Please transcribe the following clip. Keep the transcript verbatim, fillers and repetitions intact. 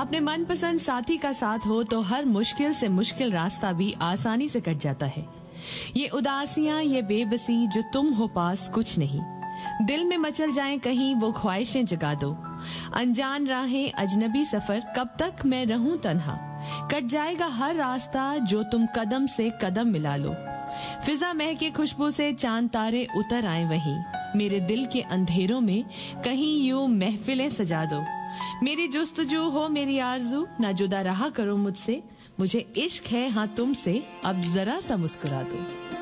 अपने मनपसंद साथी का साथ हो तो हर मुश्किल से मुश्किल रास्ता भी आसानी से कट जाता है। ये उदासियां, ये बेबसी, जो तुम हो पास कुछ नहीं, दिल में मचल जाएं कहीं वो ख्वाहिशें जगा दो। अनजान राहें, अजनबी सफर, कब तक मैं रहूं तन्हा, कट जाएगा हर रास्ता जो तुम कदम से कदम मिला लो। फिजा महके खुशबू से चांद तारे उतर आए वहीं, मेरे दिल के अंधेरों में कहीं यूं महफिलें सजा दो। मेरी जुस्तजू हो मेरी आरज़ू, ना जुदा रहा करो मुझसे, मुझे इश्क है हाँ तुमसे, अब जरा सा मुस्कुरा दो।